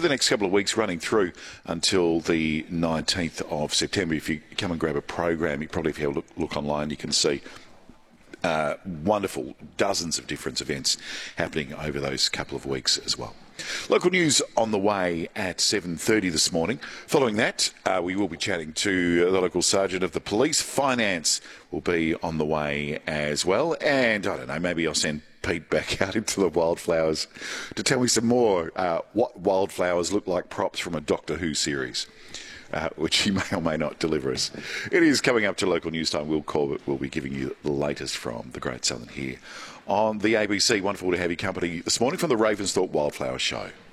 over the next couple of weeks, running through until the 19th of September. If you come and grab a program, if you have a look online, you can see wonderful dozens of different events happening over those couple of weeks as well. Local news on the way at 7:30 this morning. Following that, we will be chatting to the local sergeant of the police. Finance will be on the way as well. And I don't know, maybe I'll send Pete back out into the wildflowers to tell me some more what wildflowers look like props from a Doctor Who series. Which he may or may not deliver us. It is coming up to local news time. Will Corbett will be giving you the latest from the Great Southern here on the ABC. Wonderful to have your company this morning from the Ravensthorpe Wildflower Show.